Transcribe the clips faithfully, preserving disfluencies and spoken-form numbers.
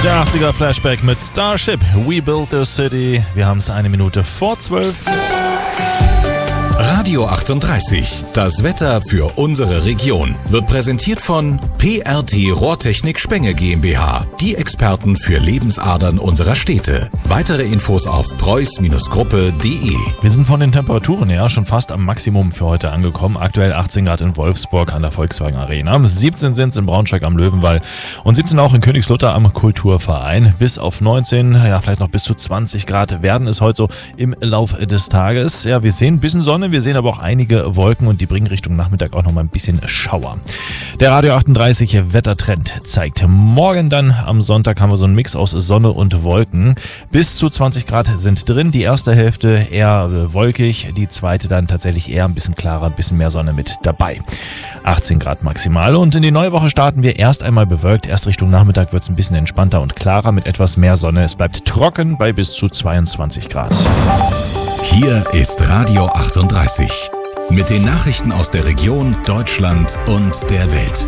Der achtziger Flashback mit Starship, We Built the City. Wir haben es eine Minute vor zwölf. Radio achtunddreißig, das Wetter für unsere Region, wird präsentiert von P R T Rohrtechnik Spenge GmbH, die Experten für Lebensadern unserer Städte. Weitere Infos auf preuß Gruppe punkt de. Wir sind von den Temperaturen her schon fast am Maximum für heute angekommen. Aktuell achtzehn Grad in Wolfsburg an der Volkswagen Arena, siebzehn sind es in Braunschweig am Löwenwall und siebzehn auch in Königslutter am Kulturverein. Bis auf neunzehn, ja vielleicht noch bis zu zwanzig Grad werden es heute so im Lauf des Tages. Ja, wir sehen ein bisschen Sonne, wir sehen aber auch einige Wolken und die bringen Richtung Nachmittag auch noch mal ein bisschen Schauer. Der Radio achtunddreißig Wettertrend zeigt morgen dann am Sonntag haben wir so einen Mix aus Sonne und Wolken. Bis zu zwanzig Grad sind drin. Die erste Hälfte eher wolkig, die zweite dann tatsächlich eher ein bisschen klarer, ein bisschen mehr Sonne mit dabei. achtzehn Grad maximal und in die neue Woche starten wir erst einmal bewölkt. Erst Richtung Nachmittag wird es ein bisschen entspannter und klarer mit etwas mehr Sonne. Es bleibt trocken bei bis zu zweiundzwanzig Grad. Hier ist Radio achtunddreißig mit den Nachrichten aus der Region, Deutschland und der Welt.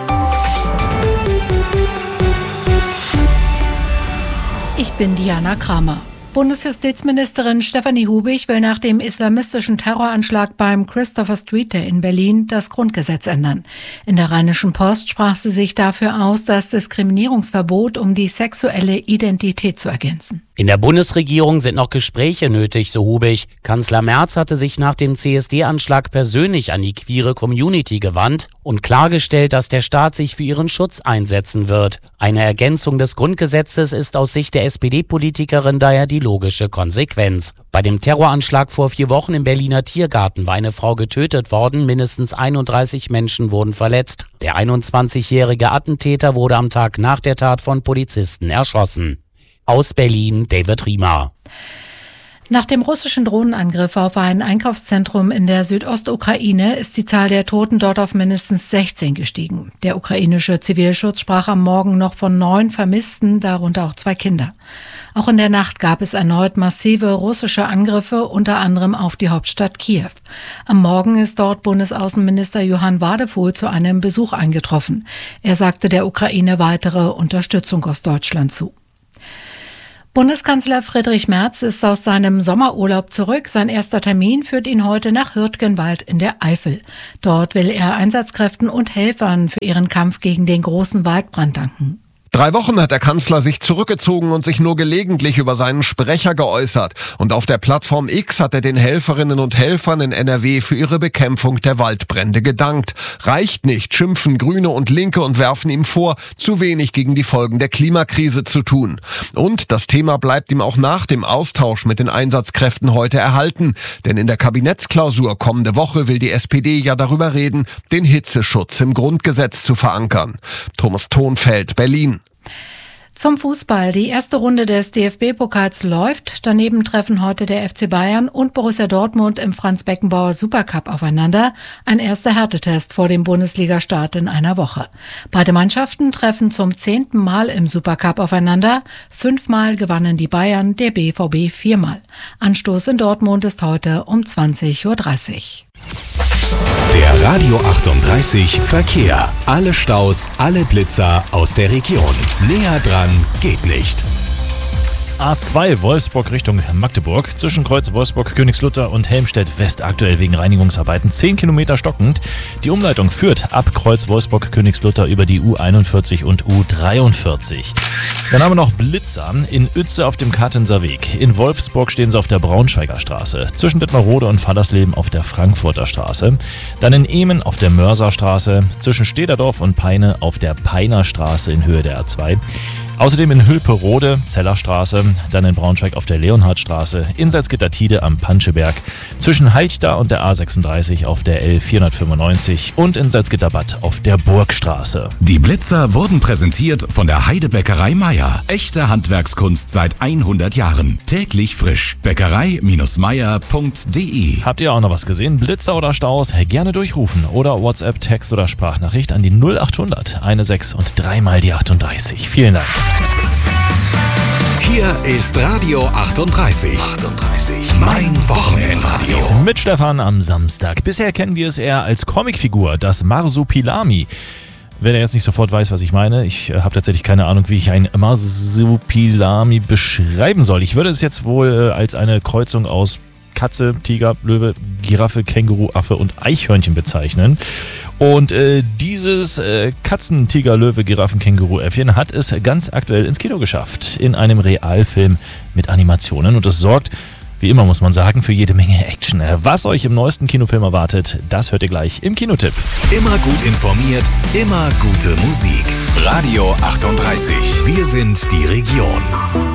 Ich bin Diana Kramer. Bundesjustizministerin Stefanie Hubig will nach dem islamistischen Terroranschlag beim Christopher Street Day in Berlin das Grundgesetz ändern. In der Rheinischen Post sprach sie sich dafür aus, das Diskriminierungsverbot um die sexuelle Identität zu ergänzen. In der Bundesregierung sind noch Gespräche nötig, so Hubig. Kanzler Merz hatte sich nach dem C S D-Anschlag persönlich an die queere Community gewandt und klargestellt, dass der Staat sich für ihren Schutz einsetzen wird. Eine Ergänzung des Grundgesetzes ist aus Sicht der S P D-Politikerin daher die logische Konsequenz. Bei dem Terroranschlag vor vier Wochen im Berliner Tiergarten war eine Frau getötet worden, mindestens einunddreißig Menschen wurden verletzt. Der einundzwanzigjährige Attentäter wurde am Tag nach der Tat von Polizisten erschossen. Aus Berlin, David Riemer. Nach dem russischen Drohnenangriff auf ein Einkaufszentrum in der Südostukraine ist die Zahl der Toten dort auf mindestens sechzehn gestiegen. Der ukrainische Zivilschutz sprach am Morgen noch von neun Vermissten, darunter auch zwei Kinder. Auch in der Nacht gab es erneut massive russische Angriffe, unter anderem auf die Hauptstadt Kiew. Am Morgen ist dort Bundesaußenminister Johann Wadefuhl zu einem Besuch eingetroffen. Er sagte der Ukraine weitere Unterstützung aus Deutschland zu. Bundeskanzler Friedrich Merz ist aus seinem Sommerurlaub zurück. Sein erster Termin führt ihn heute nach Hürtgenwald in der Eifel. Dort will er Einsatzkräften und Helfern für ihren Kampf gegen den großen Waldbrand danken. Drei Wochen hat der Kanzler sich zurückgezogen und sich nur gelegentlich über seinen Sprecher geäußert. Und auf der Plattform X hat er den Helferinnen und Helfern in N R W für ihre Bekämpfung der Waldbrände gedankt. Reicht nicht, schimpfen Grüne und Linke und werfen ihm vor, zu wenig gegen die Folgen der Klimakrise zu tun. Und das Thema bleibt ihm auch nach dem Austausch mit den Einsatzkräften heute erhalten. Denn in der Kabinettsklausur kommende Woche will die S P D ja darüber reden, den Hitzeschutz im Grundgesetz zu verankern. Thomas Thonfeld, Berlin. Zum Fußball. Die erste Runde des D F B-Pokals läuft. Daneben treffen heute der F C Bayern und Borussia Dortmund im Franz-Beckenbauer Supercup aufeinander. Ein erster Härtetest vor dem Bundesliga-Start in einer Woche. Beide Mannschaften treffen zum zehnten Mal im Supercup aufeinander. Fünfmal gewannen die Bayern, der B V B viermal. Anstoß in Dortmund ist heute um zwanzig Uhr dreißig. Der Radio achtunddreißig Verkehr. Alle Staus, alle Blitzer aus der Region. Näher dran geht nicht. A zwei Wolfsburg Richtung Magdeburg. Zwischen Kreuz Wolfsburg, Königslutter und Helmstedt West aktuell wegen Reinigungsarbeiten zehn Kilometer stockend. Die Umleitung führt ab Kreuz Wolfsburg, Königslutter über die U einundvierzig und U dreiundvierzig. Dann haben wir noch Blitzer in Uetze auf dem Kartenser Weg. In Wolfsburg stehen sie auf der Braunschweiger Straße. Zwischen Dittmarode und Fallersleben auf der Frankfurter Straße. Dann in Ehmen auf der Mörserstraße. Zwischen Stederdorf und Peine auf der Peiner Straße in Höhe der A zwei. Außerdem in Hülperode, Zellerstraße, dann in Braunschweig auf der Leonhardstraße, in Salzgitter-Tide am Panscheberg, zwischen Heichda und der A sechsunddreißig auf der L vierhundertfünfundneunzig und in Salzgitterbad auf der Burgstraße. Die Blitzer wurden präsentiert von der Heidebäckerei Meier. Echte Handwerkskunst seit hundert Jahren. Täglich frisch. Bäckerei Meier punkt de. Habt ihr auch noch was gesehen? Blitzer oder Staus? Gerne durchrufen oder WhatsApp, Text oder Sprachnachricht an die null achthundert sechzehn und dreimal die achtunddreißig. Vielen Dank. Hier ist Radio achtunddreißig. achtunddreißig. Mein Wochenendradio. Mit Stefan am Samstag. Bisher kennen wir es eher als Comicfigur, das Marsupilami. Wenn er jetzt nicht sofort weiß, was ich meine, ich äh, habe tatsächlich keine Ahnung, wie ich ein Marsupilami beschreiben soll. Ich würde es jetzt wohl äh, als eine Kreuzung aus Katze, Tiger, Löwe, Giraffe, Känguru, Affe und Eichhörnchen bezeichnen. Und äh, dieses äh, Katzen, Tiger, Löwe, Giraffen, Känguru, Äffchen hat es ganz aktuell ins Kino geschafft. In einem Realfilm mit Animationen. Und das sorgt, wie immer muss man sagen, für jede Menge Action. Was euch im neuesten Kinofilm erwartet, das hört ihr gleich im Kinotipp. Immer gut informiert, immer gute Musik. Radio achtunddreißig. Wir sind die Region.